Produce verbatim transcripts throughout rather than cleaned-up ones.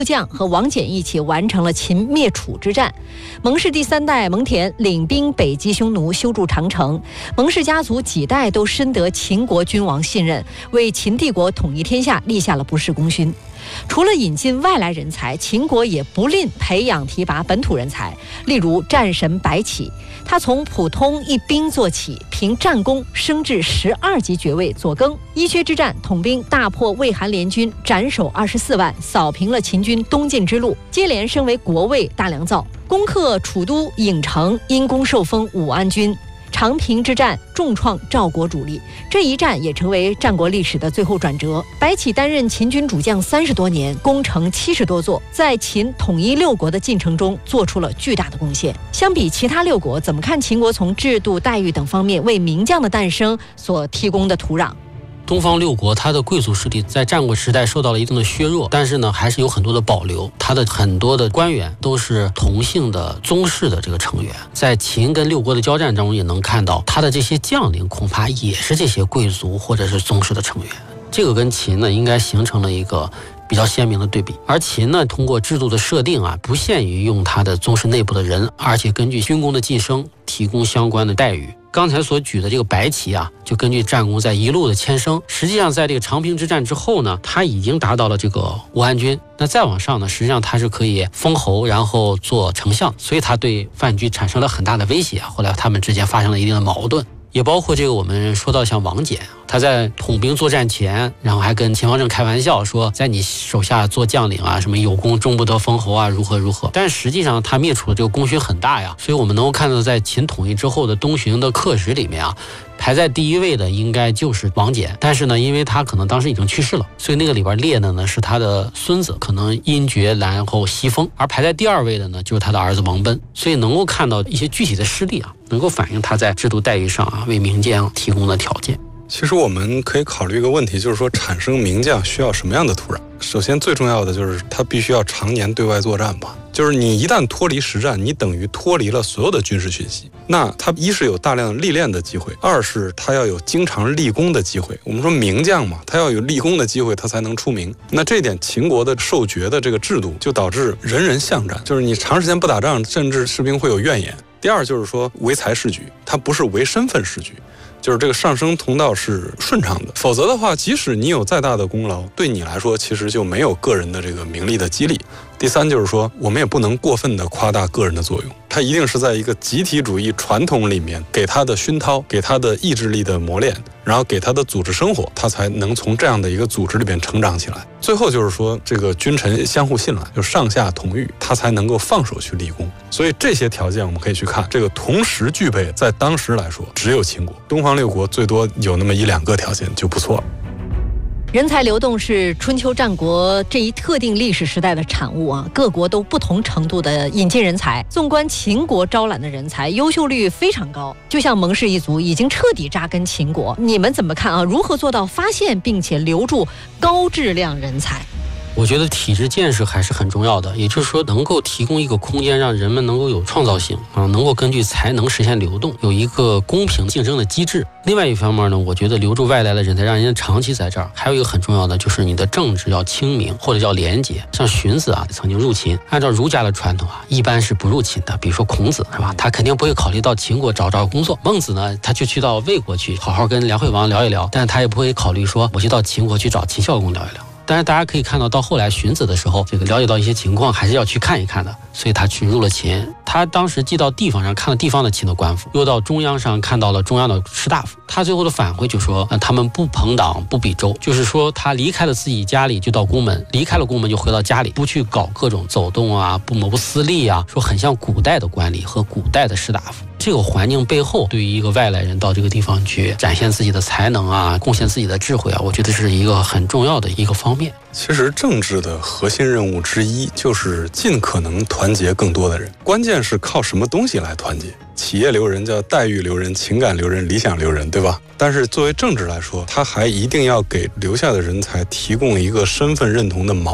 将和王翦一起完成了秦灭楚之战。蒙氏第三代蒙恬领兵北击匈奴，修筑长城。蒙氏家族几代都深得秦国君王信任，为秦帝国统一天下立下了不世功勋。除了引进外来人才，秦国也不吝培养提拔本土人才，例如战神白起，他从普通一兵做起，凭战功升至十二级爵位左更。伊阙之战，统兵大破魏韩联军，斩首二十四万，扫平了秦军东进之路，接连升为国尉大良造，攻克楚都郢城，因功受封武安君。长平之战重创赵国主力，这一战也成为战国历史的最后转折。白起担任秦军主将三十多年，攻城七十多座，在秦统一六国的进程中做出了巨大的贡献。相比其他六国，怎么看秦国从制度、待遇等方面为名将的诞生所提供的土壤？ 东方六国它的贵族势力在战国时代受到了一定的削弱，但是呢还是有很多的保留，它的很多的官员都是同姓的宗室的这个成员。在秦跟六国的交战中也能看到，他的这些将领恐怕也是这些贵族或者是宗室的成员，这个跟秦呢应该形成了一个比较鲜明的对比。而秦呢通过制度的设定啊，不限于用他的宗室内部的人，而且根据军功的晋升提供相关的待遇。刚才所举的这个白起啊，就根据战功在一路的迁升，实际上在这个长平之战之后呢，他已经达到了这个武安君。那再往上呢，实际上他是可以封侯，然后做丞相，所以他对范雎产生了很大的威胁啊。后来他们之间发生了一定的矛盾。也包括这个我们说到像王翦，他在统兵作战前，然后还跟秦王政开玩笑说，在你手下做将领啊，什么有功终不得封侯啊，如何如何。但实际上他灭楚的这个功勋很大呀，所以我们能够看到在秦统一之后的东巡的刻石里面啊，排在第一位的应该就是王翦，但是呢，因为他可能当时已经去世了，所以那个里边列的呢是他的孙子，可能因爵然后袭封，而排在第二位的呢就是他的儿子王贲。所以能够看到一些具体的事例啊，能够反映他在制度待遇上啊为名将提供的条件。 其实我们可以考虑一个问题，就是说产生名将需要什么样的土壤？首先最重要的就是他必须要常年对外作战吧，就是你一旦脱离实战，你等于脱离了所有的军事讯息。那他一是有大量历练的机会，二是他要有经常立功的机会。我们说名将嘛，他要有立功的机会，他才能出名。那这一点秦国的授爵的这个制度，就导致人人相战，就是你长时间不打仗，甚至士兵会有怨言。第二就是说唯才是举，他不是唯身份是举。就是这个上升通道是顺畅的，否则的话，即使你有再大的功劳，对你来说其实就没有个人的这个名利的激励。第三就是说，我们也不能过分的夸大个人的作用，它一定是在一个集体主义传统里面给他的熏陶，给他的意志力的磨练，然后给他的组织生活，他才能从这样的一个组织里边成长起来。最后就是说，这个君臣相互信赖，就上下同欲，他才能够放手去立功。所以这些条件我们可以去看，这个同时具备，在当时来说只有秦国，东方六国最多有那么一两个条件就不错了。 人才流动是春秋战国这一特定历史时代的产物啊，各国都不同程度的引进人才。纵观秦国招揽的人才，优秀率非常高，就像蒙氏一族已经彻底扎根秦国。你们怎么看啊？如何做到发现并且留住高质量人才？ 我觉得体制建设还是很重要的，也就是说能够提供一个空间，让人们能够有创造性啊，能够根据才能实现流动，有一个公平竞争的机制。另外一方面呢，我觉得留住外来的人才，让人家长期在这儿，还有一个很重要的就是你的政治要清明或者叫廉洁。像荀子啊曾经入秦，按照儒家的传统啊，一般是不入秦的。比如说孔子是吧，他肯定不会考虑到秦国找找工作。孟子呢，他就去到魏国去好好跟梁惠王聊一聊，但是他也不会考虑说我去到秦国去找秦孝公聊一聊。但是大家可以看到，到后来荀子的时候，这个了解到一些情况，还是要去看一看的，所以他去入了秦。他当时既到地方上看了地方的秦的官府，又到中央上看到了中央的士大夫。他最后的返回就说，呃、他们不朋党，不比周，就是说他离开了自己家里就到宫门，离开了宫门就回到家里，不去搞各种走动啊，不谋私利啊，说很像古代的官吏和古代的士大夫。这个环境背后，对于一个外来人到这个地方去展现自己的才能啊，贡献自己的智慧啊，我觉得是一个很重要的一个方面。 其实政治的核心任务之一就是尽可能团结更多的人，关键是靠什么东西来团结？企业留人叫待遇留人、情感留人、理想留人，对吧？但是作为政治来说，它还一定要给留下的人才提供一个身份认同的锚点。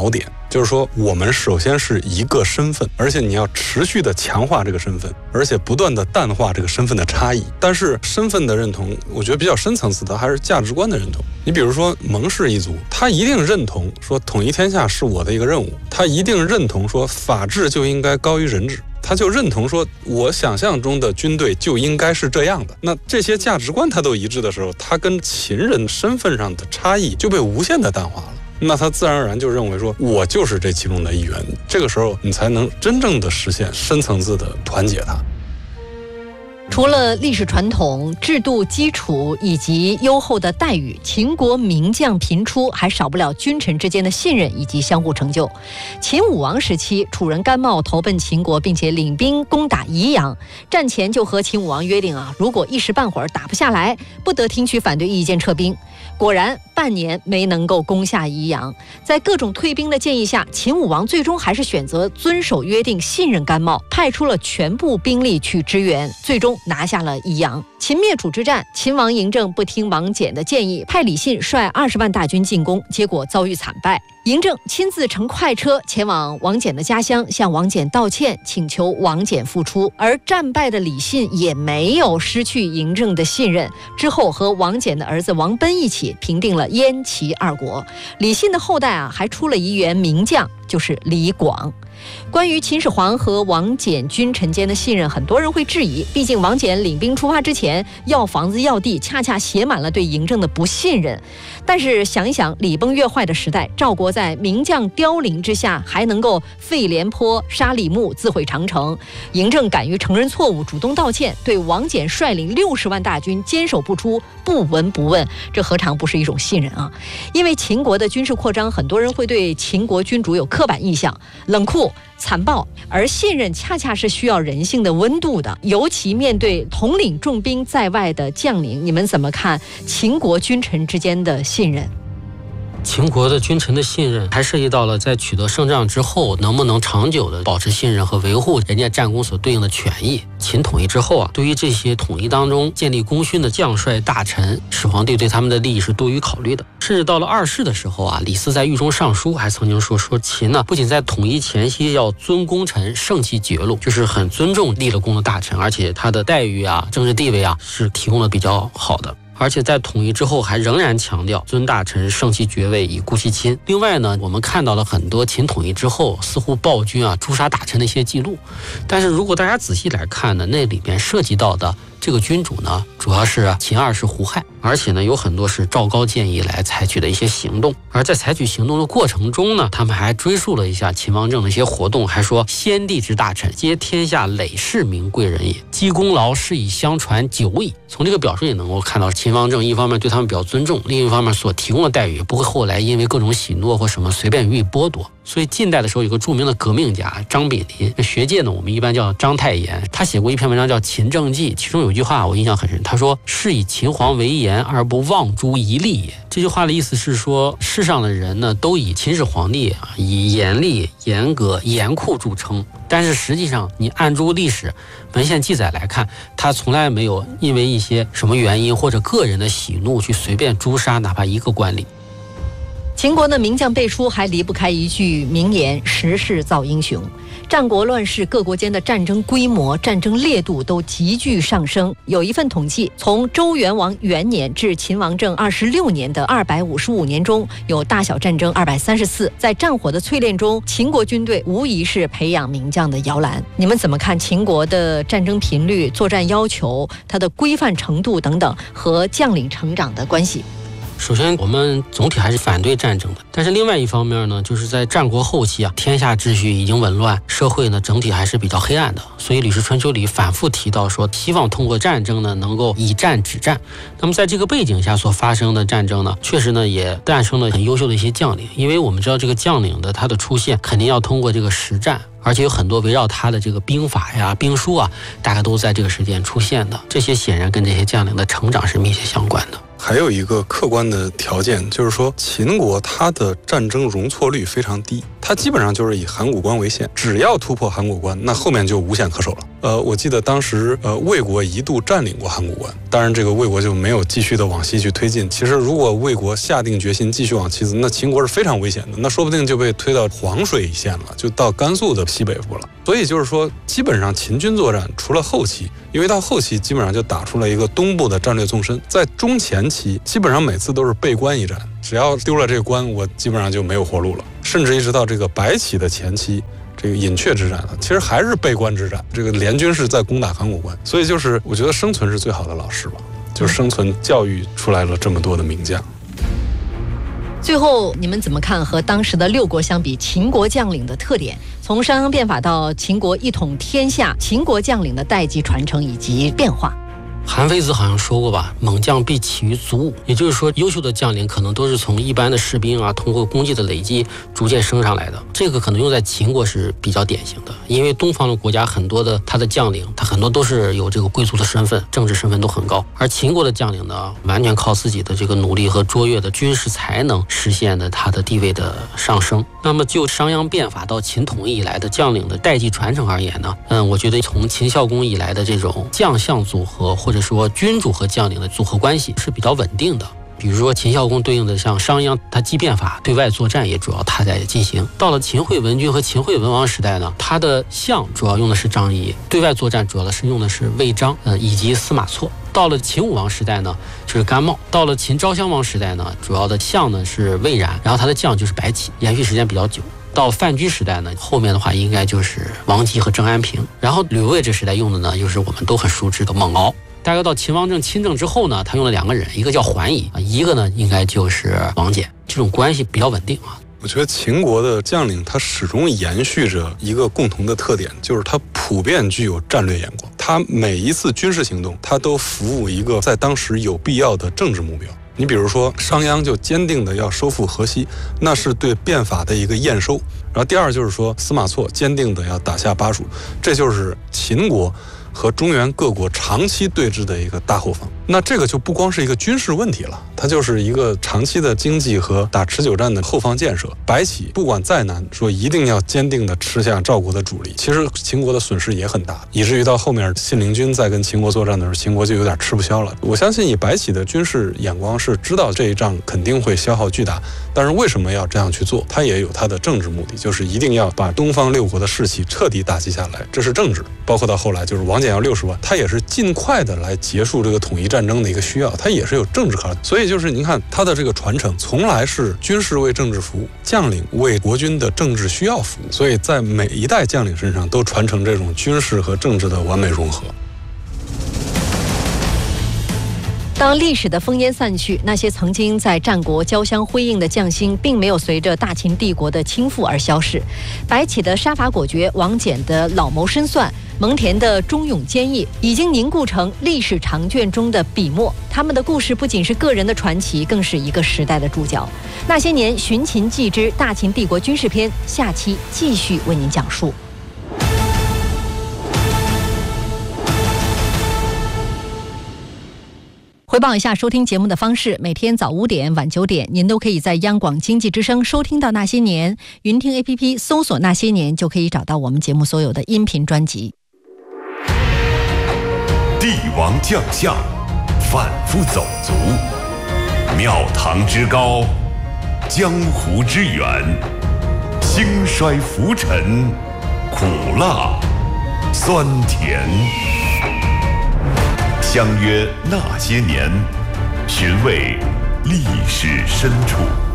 就是说我们首先是一个身份，而且你要持续的强化这个身份，而且不断的淡化这个身份的差异。但是身份的认同，我觉得比较深层次的还是价值观的认同。你比如说蒙氏一族，他一定认同说统一天下是我的一个任务，他一定认同说法治就应该高于人治，他就认同说我想象中的军队就应该是这样的。那这些价值观他都一致的时候，他跟秦人身份上的差异就被无限的淡化了。那他自然而然就认为说我就是这其中的一员，这个时候你才能真正的实现深层次的团结他。 除了历史传统、制度基础以及优厚的待遇，秦国名将频出，还少不了君臣之间的信任以及相互成就。秦武王时期，楚人甘茂投奔秦国，并且领兵攻打宜阳，战前就和秦武王约定啊，如果一时半会儿打不下来，不得听取反对意见撤兵。果然半年没能够攻下宜阳，在各种退兵的建议下，秦武王最终还是选择遵守约定，信任甘茂，派出了全部兵力去支援，最终拿下了宜阳。秦灭楚之战，秦王嬴政不听王翦的建议，派李信率二十万大军进攻，结果遭遇惨败。嬴政亲自乘快车前往王翦的家乡，向王翦道歉，请求王翦复出。而战败的李信也没有失去嬴政的信任，之后和王翦的儿子王贲一起平定了燕齐二国。李信的后代啊，还出了一员名将，就是李广。关于秦始皇和王翦君臣间的信任，很多人会质疑，毕竟王翦领兵出发之前要房子要地，恰恰写满了对嬴政的不信任。但是想一想，礼崩乐坏的时代，赵国在名将凋零之下，还能够废廉颇、杀李牧、自毁长城。嬴政敢于承认错误，主动道歉，对王翦率领六十万大军坚守不出，不闻不问，这何尝不是一种信任啊？因为秦国的军事扩张，很多人会对秦国君主有刻板印象，冷酷残暴，而信任恰恰是需要人性的温度的。尤其面对统领重兵在外的将领，你们怎么看秦国君臣之间的信任？ 秦国的君臣的信任还涉及到了在取得胜仗之后能不能长久的保持信任和维护人家战功所对应的权益。秦统一之后啊，对于这些统一当中建立功勋的将帅大臣，始皇帝对他们的利益是多于考虑的。甚至到了二世的时候啊，李斯在狱中上书还曾经说说秦呢，不仅在统一前夕要尊功臣，盛其爵禄，就是很尊重立了功的大臣，而且他的待遇啊、政治地位啊是提供的比较好的。而且在统一之后还仍然强调尊大臣，盛其爵位，以固其亲。另外呢，我们看到了很多秦统一之后似乎暴君啊诛杀大臣的一些记录，但是如果大家仔细来看呢，那里边涉及到的这个君主呢，主要是秦二世胡亥，而且呢有很多是赵高建议来采取的一些行动。而在采取行动的过程中呢，他们还追溯了一下秦王政的一些活动，还说先帝之大臣皆天下累世名贵人也，积功劳是以相传久矣。从这个表述也能够看到，秦王政一方面对他们比较尊重，另一方面所提供的待遇不会后来因为各种喜诺或什么随便予以剥夺。所以近代的时候有个著名的革命家张炳麟，学界呢我们一般叫章太炎，他写过一篇文章叫《秦政记》，其中有一句话我印象很深，他说是以秦皇为严而不忘诸一例也。这句话的意思是说，世上的人呢都以秦始皇帝啊以严厉、严格、严酷著称，但是实际上你按诸历史文献记载来看，他从来没有因为一些什么原因或者个人的喜怒去随便诛杀哪怕一个官吏。 秦国的名将辈出，还离不开一句名言：时势造英雄。战国乱世，各国间的战争规模、战争烈度都急剧上升。有一份统计，从周元王元年至秦王政二十六年的二百五十五年中，有大小战争二百三十次。在战火的淬炼中，秦国军队无疑是培养名将的摇篮。你们怎么看秦国的战争频率、作战要求、它的规范程度等等和将领成长的关系？ 首先我们总体还是反对战争的，但是另外一方面呢，就是在战国后期啊，天下秩序已经紊乱，社会呢整体还是比较黑暗的，所以《吕氏春秋》里反复提到说，希望通过战争呢能够以战止战。那么在这个背景下所发生的战争呢，确实呢也诞生了很优秀的一些将领，因为我们知道这个将领的他的出现肯定要通过这个实战，而且有很多围绕他的这个兵法呀、兵书啊，大概都在这个时间出现的，这些显然跟这些将领的成长是密切相关的。 还有一个客观的条件，就是说秦国它的战争容错率非常低， 它基本上就是以函谷关为线，只要突破函谷关，那后面就无险可守了。呃，我记得当时呃魏国一度占领过函谷关，当然这个魏国就没有继续的往西去推进。其实如果魏国下定决心继续往西走，那秦国是非常危险的，那说不定就被推到黄水一线了，就到甘肃的西北部了。所以就是说，基本上秦军作战除了后期，因为到后期基本上就打出了一个东部的战略纵深，在中前期基本上每次都是背关一战，只要丢了这个关，我基本上就没有活路了。甚至一直到这个白起的前期，这个饮阙之战，其实还是背关之战，这个联军是在攻打函谷关。所以就是我觉得生存是最好的老师吧，就是生存教育出来了这么多的名将。 最后你们怎么看和当时的六国相比秦国将领的特点？从商鞅变法到秦国一统天下，秦国将领的代际传承以及变化。 韩非子好像说过吧，猛将必起于卒伍，也就是说，优秀的将领可能都是从一般的士兵啊，通过功绩的累积逐渐升上来的。这个可能用在秦国是比较典型的，因为东方的国家很多的他的将领，他很多都是有这个贵族的身份，政治身份都很高，而秦国的将领呢，完全靠自己的这个努力和卓越的军事才能实现的他的地位的上升。那么就商鞅变法到秦统一以来的将领的代际传承而言呢，嗯，我觉得从秦孝公以来的这种将相组合或者说君主和将领的组合关系是比较稳定的。比如说秦孝公对应的像商鞅，他既变法，对外作战也主要他在进行。到了秦惠文君和秦惠文王时代呢，他的相主要用的是张仪，对外作战主要的是用的是魏章，呃以及司马错。到了秦武王时代呢，就是甘茂；到了秦昭襄王时代呢，主要的相呢是魏然，然后他的将就是白起，延续时间比较久。到范雎时代呢，后面的话应该就是王吉和郑安平。然后吕魏这时代用的呢，就是我们都很熟知的蒙敖。大概到秦王政亲政之后呢，他用了两个人，一个叫桓乙，一个呢应该就是王翦，这种关系比较稳定啊。 我觉得秦国的将领他始终延续着一个共同的特点，就是他普遍具有战略眼光，他每一次军事行动他都服务一个在当时有必要的政治目标。你比如说商鞅就坚定的要收复河西，那是对变法的一个验收。然后第二就是说司马错坚定的要打下巴蜀，这就是秦国和中原各国长期对峙的一个大后方。那这个就不光是一个军事问题了，它就是一个长期的经济和打持久战的后方建设。白起不管再难，说一定要坚定的吃下赵国的主力，其实秦国的损失也很大，以至于到后面信陵君在跟秦国作战的时候，秦国就有点吃不消了。我相信以白起的军事眼光是知道这一仗肯定会消耗巨大，但是为什么要这样去做，他也有他的政治目的，就是一定要把东方六国的士气彻底打击下来，这是政治。包括到后来就是王翦要六十万，他也是尽快的来结束这个统一战争的一个需要，他也是有政治考虑。所以就是您看他的这个传承从来是军事为政治服务，将领为国军的政治需要服务，所以在每一代将领身上都传承这种军事和政治的完美融合。 当历史的烽烟散去，那些曾经在战国交相辉映的将星，并没有随着大秦帝国的倾覆而消逝。白起的杀伐果决，王翦的老谋深算，蒙恬的忠勇坚毅，已经凝固成历史长卷中的笔墨。他们的故事不仅是个人的传奇，更是一个时代的注脚。那些年寻秦记之大秦帝国军事篇，下期继续为您讲述。回报一下收听节目的方式，每天早五点晚九点您都可以在央广经济之声收听到那些年，云听 A P P 搜索那些年就可以找到我们节目所有的音频专辑。 帝王将相反复走卒，庙堂之高，江湖之远，兴衰浮沉，苦辣酸甜。相约那些年，寻味历史深处。